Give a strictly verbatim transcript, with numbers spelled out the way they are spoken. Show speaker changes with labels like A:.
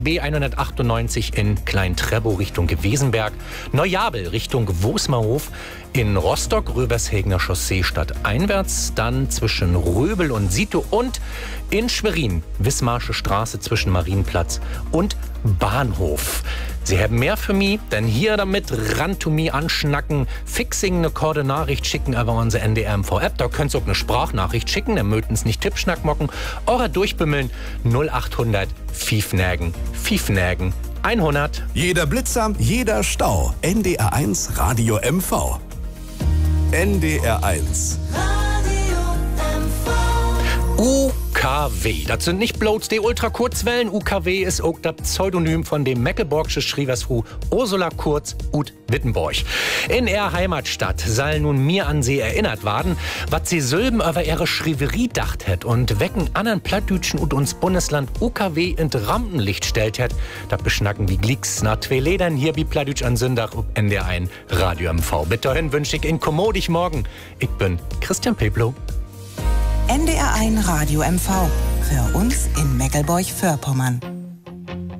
A: B hundertachtundneunzig in Klein-Trebow Richtung Gewesenberg, Neujabel Richtung Wosmerhof, in Rostock Röbershägener Chaussee stadteinwärts, dann zwischen Röbel und Sito und in Schwerin Wismarsche Straße zwischen Marienplatz und Bahnhof. Sie haben mehr für mich, denn hier damit ran to me anschnacken, fixing eine Koordinachricht schicken über unsere N D R M V-App. Da könnt ihr auch eine Sprachnachricht schicken, dann möten's nicht Tippschnack mocken. Oder durchbimmeln null achthundert Fiefnägen, Fiefnägen hundert.
B: Jeder Blitzer, jeder Stau. N D R eins Radio M V. N D R eins.
A: U K W. Das sind nicht bloß die Ultrakurzwellen. U K W ist auch das Pseudonym von dem Mecklenburgische Schriversfrau Ursula Kurz ut Wittenborg. In ihrer Heimatstadt soll nun mir an sie erinnert werden, was sie Sülben über ihre Schriverie dacht hat und wecken anderen Plattdütschen und uns Bundesland U K W in Rampenlicht stellt hat. Da beschnacken wie Glicks nach zwei Ledern hier wie Plattdütsch an Sündach ob N D R eins Radio M V. Bis dahin wünsche ich in kommodig morgen. Ich bin Christian Peplow.
C: N D R eins Radio M V. Für uns in Meckelburg-Vorpommern.